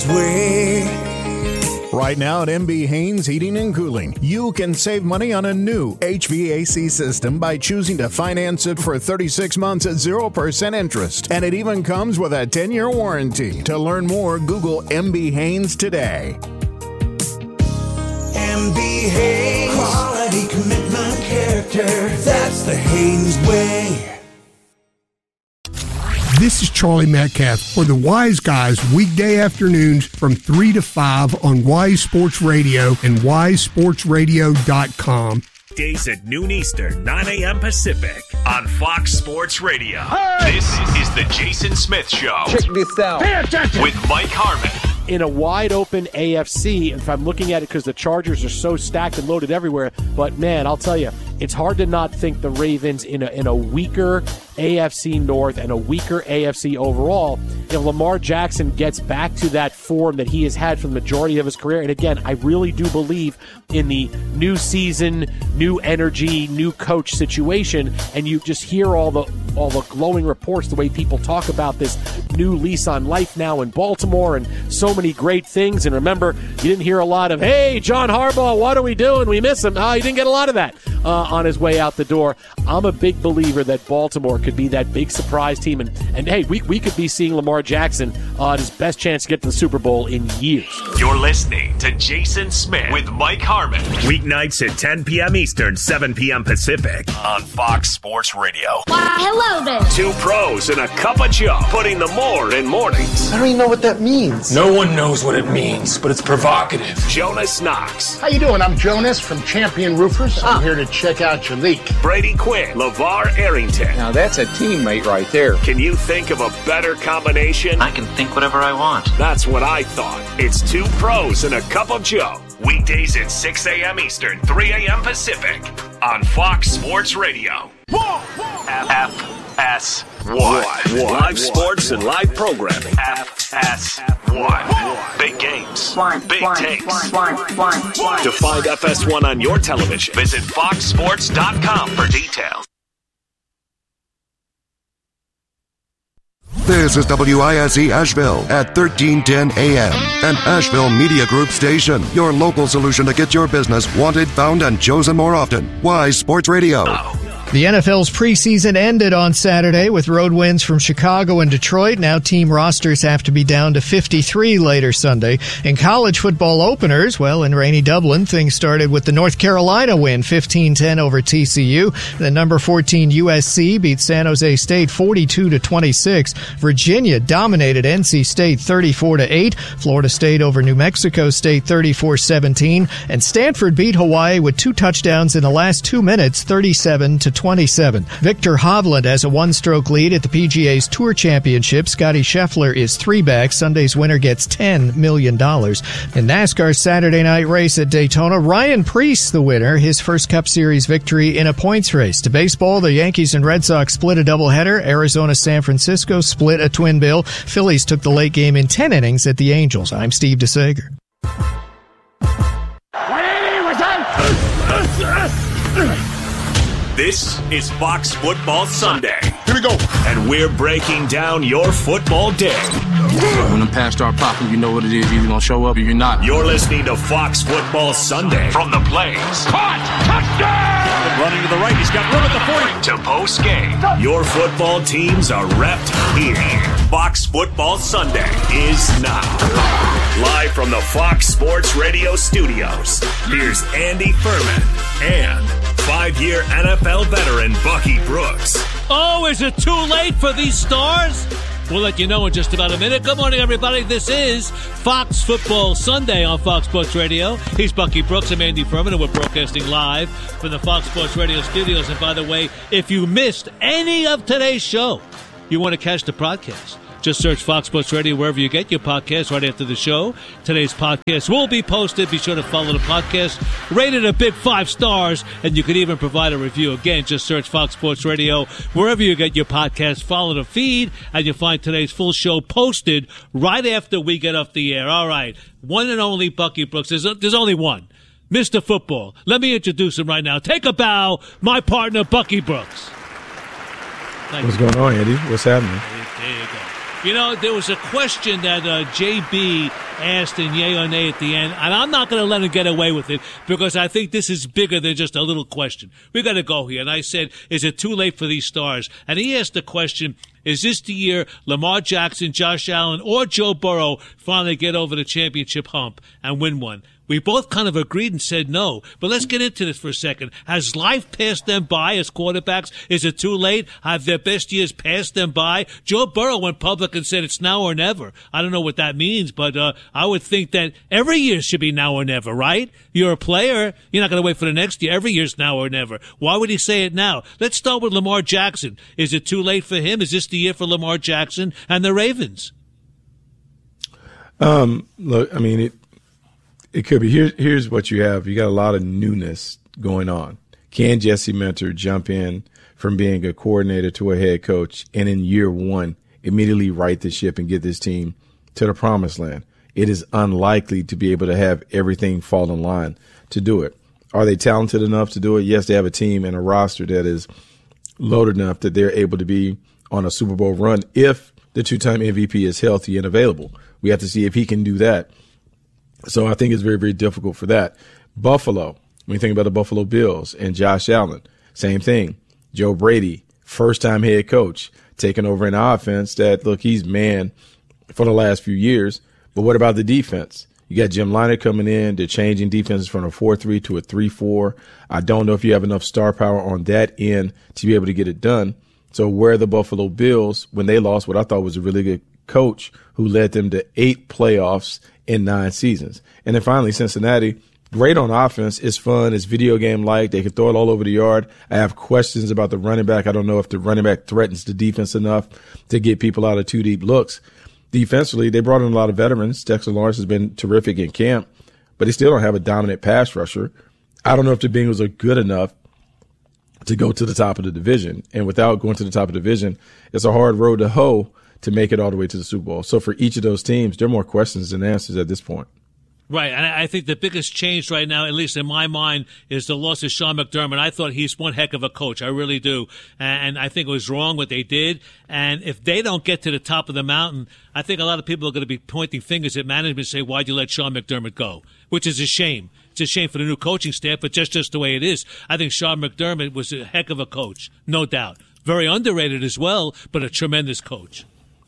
Right now at MB Haynes Heating and Cooling, you can save money on a new HVAC system by choosing to finance it for 36 months at 0% interest. And it even comes with a 10-year warranty. To learn more, Google MB Haynes today. MB Haynes. Quality, commitment, character. That's the Haynes way. This is Charlie Metcalf for the Wise Guys, weekday afternoons from 3 to 5 on Wise Sports Radio and wisesportsradio.com. Days at noon Eastern, 9 a.m. Pacific on Fox Sports Radio. Hey! This is the Jason Smith Show. Check this out. Pay attention. With Mike Harmon. In a wide-open AFC, if I'm looking at it because the Chargers are so stacked and loaded everywhere, but, man, I'll tell you, it's hard to not think the Ravens in a weaker AFC North and a weaker AFC overall. If Lamar Jackson gets back to that form that he has had for the majority of his career, and again, I really do believe in the new season, new energy, new coach situation, and you just hear all the glowing reports, the way people talk about this new lease on life now in Baltimore and so many great things. And remember, you didn't hear a lot of, hey, John Harbaugh, what are we doing? We miss him. You didn't get a lot of that on his way out the door. I'm a big believer that Baltimore could be that big surprise team. And hey, we could be seeing Lamar Jackson on his best chance to get to the Super Bowl in years. You're listening to Jason Smith with Mike Harmon. Weeknights at 10 p.m. Eastern, 7 p.m. Pacific on Fox Sports Radio. Hello there. Two pros and a cup of Joe, putting the more in mornings. I don't even know what that means. No one knows what it means, but it's provocative. Jonas Knox. How you doing? I'm Jonas from Champion Roofers. I'm here to check out your leak. Brady Quinn. LeVar Arrington. Now that's a teammate right there. Can you think of a better combination? I can think whatever I want. That's what I thought. It's two pros and a cup of Joe. Weekdays at 6 a.m. Eastern, 3 a.m. Pacific on Fox Sports Radio. FS1. Live sports and live programming. FS1. Big games. Big takes. To find FS1 on your television, visit foxsports.com for details. This is WISE Asheville at 1310 AM, an Asheville Media Group station. Your local solution to get your business wanted, found, and chosen more often. Wise Sports Radio. The NFL's preseason ended on Saturday with road wins from Chicago and Detroit. Now team rosters have to be down to 53 later Sunday. In college football openers, well, in rainy Dublin, things started with the North Carolina win, 15-10 over TCU. The number 14 USC beat San Jose State 42-26. Virginia dominated NC State 34-8. Florida State over New Mexico State 34-17. And Stanford beat Hawaii with 2 touchdowns in the last 2 minutes, 37-27. Victor Hovland has a 1-stroke lead at the PGA's Tour Championship. Scotty Scheffler is 3 back. Sunday's winner gets $10 million. In NASCAR's Saturday night race at Daytona, Ryan Preece the winner, his first Cup Series victory in a points race. To baseball, the Yankees and Red Sox split a doubleheader. Arizona-San Francisco split a twin bill. Phillies took the late game in 10 innings at the Angels. I'm Steve DeSager. This is Fox Football Sunday. Here we go. And we're breaking down your football day. When the pass start popping, you know what it is. You're either going to show up or you're not. You're listening to Fox Football Sunday. From the plains. Caught! Touchdown! Running to the right. He's got room at the 40. To post game. Your football teams are repped here. Fox Football Sunday is now. Live from the Fox Sports Radio studios. Here's Andy Furman and 5-year NFL veteran Bucky Brooks. Oh, is it too late for these stars? We'll let you know in just about a minute. Good morning, everybody. This is Fox Football Sunday on Fox Sports Radio. He's Bucky Brooks. I'm Andy Furman, and we're broadcasting live from the Fox Sports Radio studios. And by the way, if you missed any of today's show, you want to catch the podcast, just search Fox Sports Radio wherever you get your podcast right after the show. Today's podcast will be posted. Be sure to follow the podcast. Rated a big 5 stars, and you can even provide a review. Again, just search Fox Sports Radio wherever you get your podcast. Follow the feed, and you'll find today's full show posted right after we get off the air. All right, one and only Bucky Brooks. There's only one. Mr. Football. Let me introduce him right now. Take a bow, my partner, Bucky Brooks. What's going on, Andy? What's happening? There you go. You know, there was a question that JB asked in Yay or Nay at the end, and I'm not going to let him get away with it because I think this is bigger than just a little question. We got to go here. And I said, is it too late for these stars? And he asked the question, is this the year Lamar Jackson, Josh Allen, or Joe Burrow finally get over the championship hump and win one? We both kind of agreed and said no. But let's get into this for a second. Has life passed them by as quarterbacks? Is it too late? Have their best years passed them by? Joe Burrow went public and said it's now or never. I don't know what that means, but I would think that every year should be now or never, right? You're a player. You're not going to wait for the next year. Every year's now or never. Why would he say it now? Let's start with Lamar Jackson. Is it too late for him? Is this the year for Lamar Jackson and the Ravens? Look, I mean, it could be. Here's what you have. You got a lot of newness going on. Can Jesse Minter jump in from being a coordinator to a head coach and in year one immediately right the ship and get this team to the promised land? It is unlikely to be able to have everything fall in line to do it. Are they talented enough to do it? Yes, they have a team and a roster that is loaded enough that they're able to be on a Super Bowl run if the two-time MVP is healthy and available. We have to see if he can do that. So I think it's very, very difficult for that. Buffalo, when you think about the Buffalo Bills and Josh Allen, same thing. Joe Brady, first-time head coach, taking over an offense that, look, he's man for the last few years. But what about the defense? You got Jim Leonhard coming in. They're changing defenses from a 4-3 to a 3-4. I don't know if you have enough star power on that end to be able to get it done. So where are the Buffalo Bills when they lost what I thought was a really good coach who led them to 8 playoffs in 9 seasons? And then finally, Cincinnati, great on offense. It's fun. It's video game-like. They can throw it all over the yard. I have questions about the running back. I don't know if the running back threatens the defense enough to get people out of 2 deep looks. Defensively, they brought in a lot of veterans. Dexter Lawrence has been terrific in camp, but they still don't have a dominant pass rusher. I don't know if the Bengals are good enough to go to the top of the division. And without going to the top of the division, it's a hard road to hoe to make it all the way to the Super Bowl. So for each of those teams, there are more questions than answers at this point. Right, and I think the biggest change right now, at least in my mind, is the loss of Sean McDermott. I thought he's one heck of a coach. I really do. And I think it was wrong what they did. And if they don't get to the top of the mountain, I think a lot of people are going to be pointing fingers at management and say, why'd you let Sean McDermott go? Which is a shame. It's a shame for the new coaching staff, but just the way it is. I think Sean McDermott was a heck of a coach, no doubt. Very underrated as well, but a tremendous coach.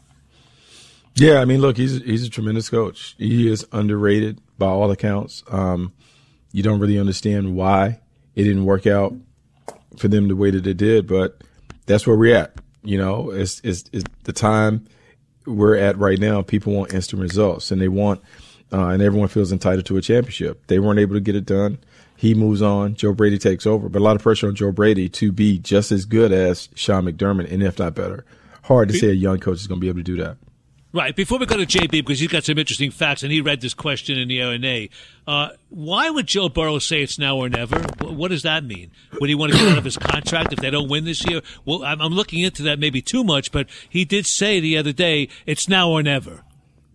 Yeah, I mean, look, he's a tremendous coach. He is underrated by all accounts. You don't really understand why it didn't work out for them the way that it did, but that's where we're at. You know, it's the time we're at right now. People want instant results, and they want, and everyone feels entitled to a championship. They weren't able to get it done. He moves on. Joe Brady takes over, but a lot of pressure on Joe Brady to be just as good as Sean McDermott, and if not better. Hard to say a young coach is going to be able to do that. Right. Before we go to JB, because he's got some interesting facts, and he read this question in the A&A, why would Joe Burrow say it's now or never? What does that mean? Would he want to get out of his contract if they don't win this year? Well, I'm looking into that maybe too much, but he did say the other day, it's now or never.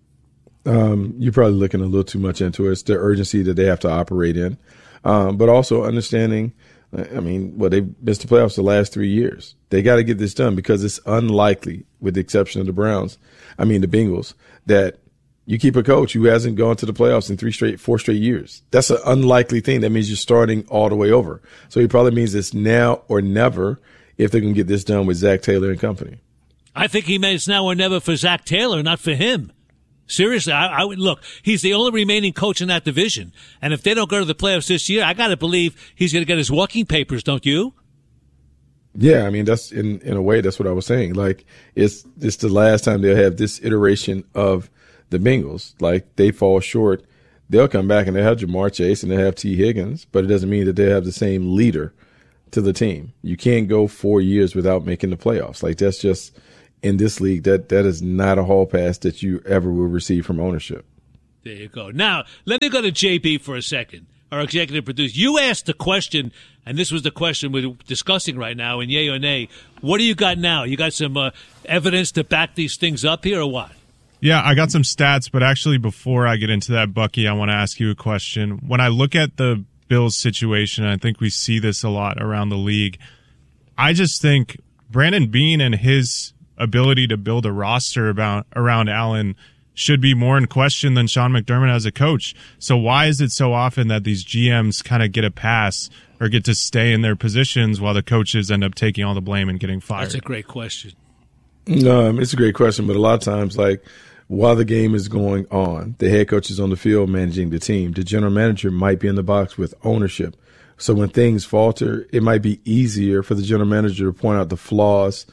You're probably looking a little too much into it. It's the urgency that they have to operate in, but also understanding, I mean, they missed the playoffs the last 3 years. They got to get this done because it's unlikely, with the exception of the Bengals, that you keep a coach who hasn't gone to the playoffs in 4 straight years. That's an unlikely thing. That means you're starting all the way over. So it probably means it's now or never if they can get this done with Zach Taylor and company. I think he meant it's now or never for Zach Taylor, not for him. Seriously, I would look. He's the only remaining coach in that division, and if they don't go to the playoffs this year, I got to believe he's going to get his walking papers. Don't you? Yeah, I mean that's in a way that's what I was saying. Like it's the last time they'll have this iteration of the Bengals. Like they fall short, they'll come back and they have Jamar Chase and they have T. Higgins, but it doesn't mean that they have the same leader to the team. You can't go 4 years without making the playoffs. Like that's just. In this league, that is not a hall pass that you ever will receive from ownership. There you go. Now, let me go to JB for a second, our executive producer. You asked the question, and this was the question we're discussing right now in Yay or Nay. What do you got now? You got some evidence to back these things up here or what? Yeah, I got some stats, but actually before I get into that, Bucky, I want to ask you a question. When I look at the Bills situation, I think we see this a lot around the league. I just think Brandon Beane and his ability to build a roster around Allen should be more in question than Sean McDermott as a coach. So why is it so often that these GMs kind of get a pass or get to stay in their positions while the coaches end up taking all the blame and getting fired? That's a great question. It's a great question, but a lot of times, like, while the game is going on, the head coach is on the field managing the team. The general manager might be in the box with ownership. So when things falter, it might be easier for the general manager to point out the flaws